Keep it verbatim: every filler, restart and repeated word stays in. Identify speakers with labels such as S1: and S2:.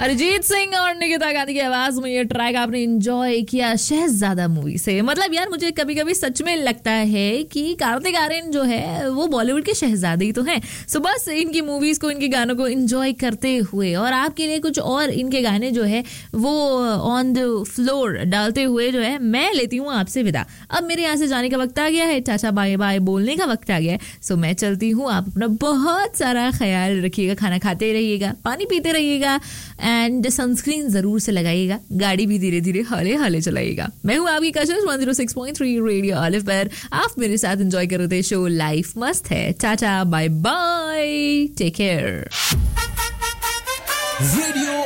S1: अरिजीत सिंह और निकिता गांधी की आवाज में ये ट्रैक आपने एंजॉय किया शहजादा मूवी से। मतलब यार मुझे कभी कभी सच में लगता है कि कार्तिक आर्यन जो है वो बॉलीवुड के शहजादे ही तो हैं। सो बस इनकी मूवीज को, इनके गानों को एंजॉय करते हुए और आपके लिए कुछ और इनके गाने जो है वो ऑन द फ्लोर डालते हुए जो है मैं लेती हूँ आपसे विदा। अब मेरे यहाँ से जाने का वक्त आ गया है, टाटा बाय बाय बोलने का वक्त आ गया है। सो मैं चलती हूँ। आप अपना बहुत सारा ख्याल रखिएगा, खाना खाते रहिएगा, पानी पीते रहिएगा एंड सनस्क्रीन जरूर से लगाइएगा। गाड़ी भी धीरे धीरे हले हले चलाइएगा। मैं हूँ आपकी कशिश one zero six point three radio olive पर। आप मेरे साथ एंजॉय कर रहे थे शो लाइफ मस्त है। Tata bye bye, take care.
S2: Radio